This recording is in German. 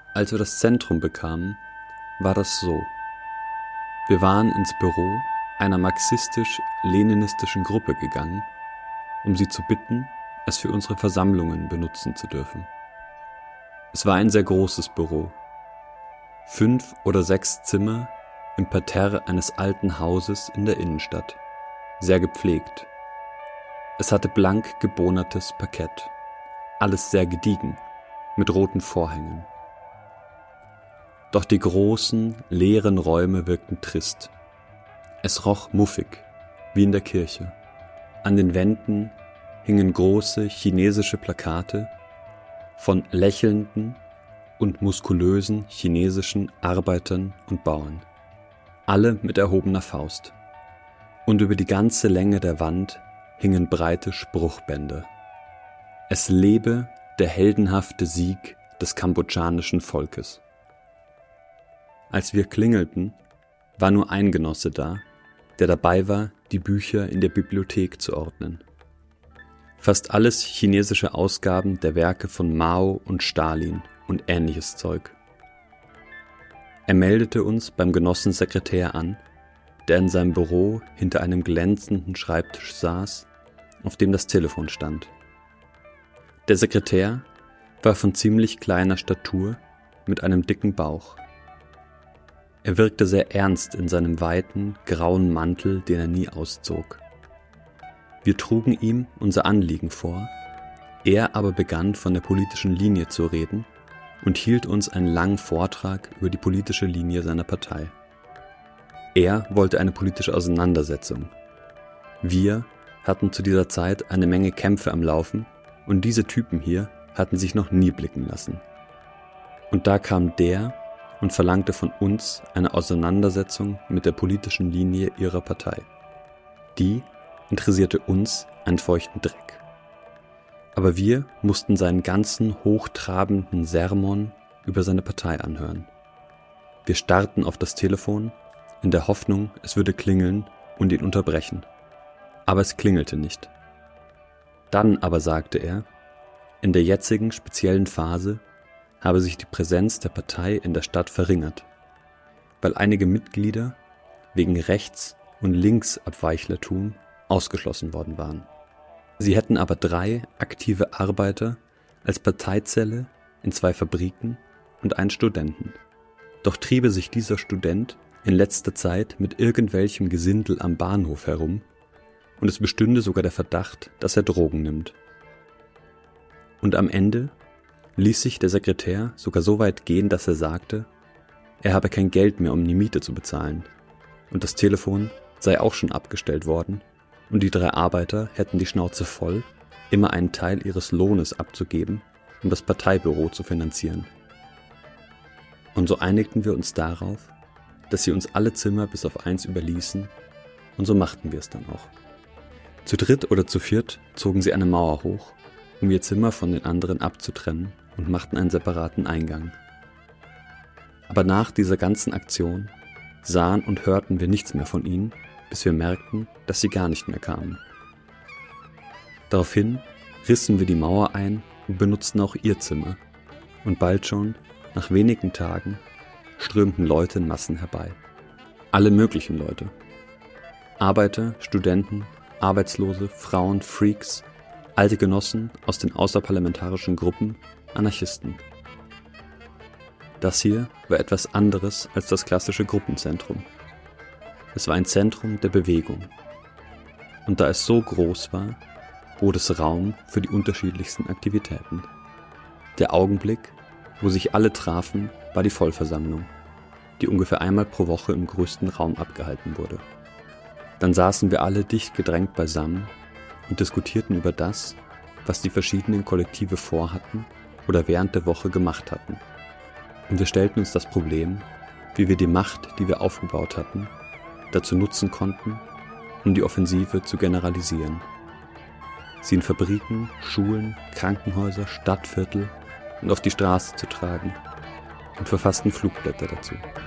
Als wir das Zentrum bekamen, war das so. Wir waren ins Büro einer marxistisch-leninistischen Gruppe gegangen, um sie zu bitten, es für unsere Versammlungen benutzen zu dürfen. Es war ein sehr großes Büro. 5 oder 6 Zimmer im Parterre eines alten Hauses in der Innenstadt. Sehr gepflegt. Es hatte blank gebohnertes Parkett. Alles sehr gediegen, mit roten Vorhängen. Doch die großen, leeren Räume wirkten trist. Es roch muffig, wie in der Kirche. An den Wänden hingen große chinesische Plakate von lächelnden und muskulösen chinesischen Arbeitern und Bauern. Alle mit erhobener Faust. Und über die ganze Länge der Wand hingen breite Spruchbänder. Es lebe der heldenhafte Sieg des kambodschanischen Volkes. Als wir klingelten, war nur ein Genosse da, der dabei war, die Bücher in der Bibliothek zu ordnen. Fast alles chinesische Ausgaben der Werke von Mao und Stalin und ähnliches Zeug. Er meldete uns beim Genossensekretär an, der in seinem Büro hinter einem glänzenden Schreibtisch saß, auf dem das Telefon stand. Der Sekretär war von ziemlich kleiner Statur mit einem dicken Bauch. Er wirkte sehr ernst in seinem weiten, grauen Mantel, den er nie auszog. Wir trugen ihm unser Anliegen vor, er aber begann von der politischen Linie zu reden und hielt uns einen langen Vortrag über die politische Linie seiner Partei. Er wollte eine politische Auseinandersetzung. Wir hatten zu dieser Zeit eine Menge Kämpfe am Laufen und diese Typen hier hatten sich noch nie blicken lassen. Und da kam der und verlangte von uns eine Auseinandersetzung mit der politischen Linie ihrer Partei. Die interessierte uns einen feuchten Dreck. Aber wir mussten seinen ganzen hochtrabenden Sermon über seine Partei anhören. Wir starrten auf das Telefon, in der Hoffnung, es würde klingeln und ihn unterbrechen. Aber es klingelte nicht. Dann aber sagte er, in der jetzigen speziellen Phase habe sich die Präsenz der Partei in der Stadt verringert, weil einige Mitglieder wegen Rechts- und Linksabweichlertum ausgeschlossen worden waren. Sie hätten aber 3 aktive Arbeiter als Parteizelle in 2 Fabriken und einen Studenten. Doch triebe sich dieser Student in letzter Zeit mit irgendwelchem Gesindel am Bahnhof herum und es bestünde sogar der Verdacht, dass er Drogen nimmt. Und am Ende ließ sich der Sekretär sogar so weit gehen, dass er sagte, er habe kein Geld mehr, um die Miete zu bezahlen und das Telefon sei auch schon abgestellt worden und die 3 Arbeiter hätten die Schnauze voll, immer einen Teil ihres Lohnes abzugeben, um das Parteibüro zu finanzieren. Und so einigten wir uns darauf, dass sie uns alle Zimmer bis auf 1 überließen und so machten wir es dann auch. Zu 3 oder zu 4 zogen sie eine Mauer hoch, um ihr Zimmer von den anderen abzutrennen und machten einen separaten Eingang. Aber nach dieser ganzen Aktion sahen und hörten wir nichts mehr von ihnen, bis wir merkten, dass sie gar nicht mehr kamen. Daraufhin rissen wir die Mauer ein und benutzten auch ihr Zimmer. Und bald schon, nach wenigen Tagen, strömten Leute in Massen herbei. Alle möglichen Leute. Arbeiter, Studenten, Arbeitslose, Frauen, Freaks, alte Genossen aus den außerparlamentarischen Gruppen, Anarchisten. Das hier war etwas anderes als das klassische Gruppenzentrum. Es war ein Zentrum der Bewegung. Und da es so groß war, bot es Raum für die unterschiedlichsten Aktivitäten. Der Augenblick, wo sich alle trafen, war die Vollversammlung, die ungefähr einmal pro Woche im größten Raum abgehalten wurde. Dann saßen wir alle dicht gedrängt beisammen und diskutierten über das, was die verschiedenen Kollektive vorhatten oder während der Woche gemacht hatten. Und wir stellten uns das Problem, wie wir die Macht, die wir aufgebaut hatten, dazu nutzen konnten, um die Offensive zu generalisieren. Sie in Fabriken, Schulen, Krankenhäuser, Stadtviertel und auf die Straße zu tragen und verfassten Flugblätter dazu.